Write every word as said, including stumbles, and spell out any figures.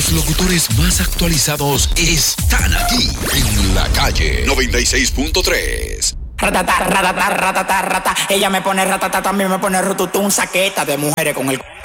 Los locutores más actualizados están aquí en La Calle noventa y seis punto tres. Ratata, ratata, ratata, ratata. Ella me pone ratata, también me pone rututun, saqueta de mujeres con el